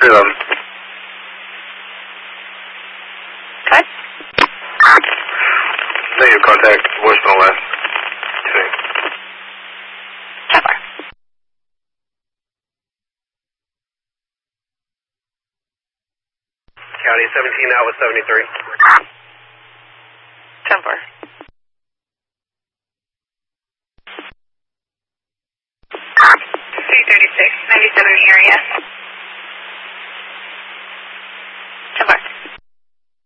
them. Okay. Negative contact, voicemail last. Two. Trevor. County 17 out with 73. Trevor. 336, 97 in the area.